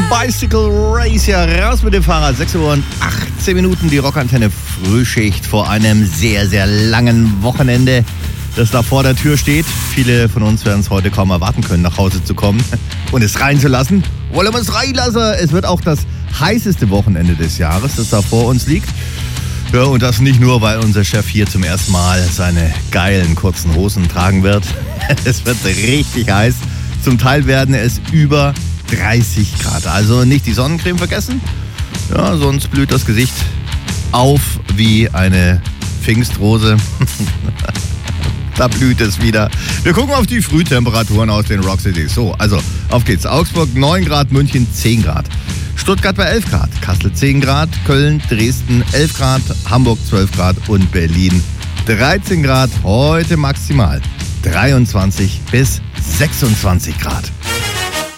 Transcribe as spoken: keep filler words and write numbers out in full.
Bicycle Racer. Raus mit dem Fahrrad. sechs Uhr und achtzehn Minuten. Die Rockantenne Frühschicht vor einem sehr, sehr langen Wochenende, das da vor der Tür steht. Viele von uns werden es heute kaum erwarten können, nach Hause zu kommen und es reinzulassen. Wollen wir es reinlassen? Es wird auch das heißeste Wochenende des Jahres, das da vor uns liegt. Ja, und das nicht nur, weil unser Chef hier zum ersten Mal seine geilen kurzen Hosen tragen wird. Es wird richtig heiß. Zum Teil werden es über dreißig Grad. Also nicht die Sonnencreme vergessen. Ja, sonst blüht das Gesicht auf wie eine Pfingstrose. Da blüht es wieder. Wir gucken auf die Frühtemperaturen aus den Rock Cities. So, also auf geht's. Augsburg neun Grad, München zehn Grad. Stuttgart bei elf Grad, Kassel zehn Grad, Köln, Dresden elf Grad, Hamburg zwölf Grad und Berlin dreizehn Grad. Heute maximal dreiundzwanzig bis sechsundzwanzig Grad.